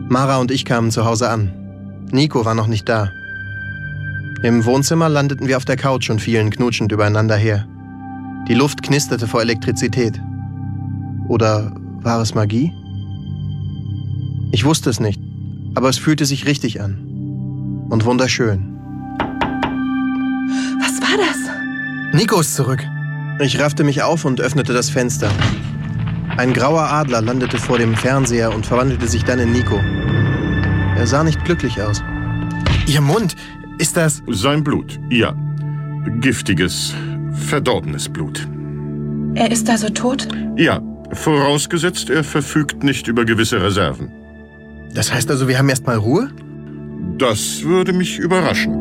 Mara und ich kamen zu Hause an. Nico war noch nicht da. Im Wohnzimmer landeten wir auf der Couch und fielen knutschend übereinander her. Die Luft knisterte vor Elektrizität. Oder war es Magie? Ich wusste es nicht, aber es fühlte sich richtig an. Und wunderschön. Was war das? Nico ist zurück. Ich raffte mich auf und öffnete das Fenster. Ein grauer Adler landete vor dem Fernseher und verwandelte sich dann in Nico. Er sah nicht glücklich aus. Ihr Mund, ist das... Sein Blut, ja. Giftiges, verdorbenes Blut. Er ist also tot? Ja, vorausgesetzt, er verfügt nicht über gewisse Reserven. Das heißt also, wir haben erstmal Ruhe? Das würde mich überraschen.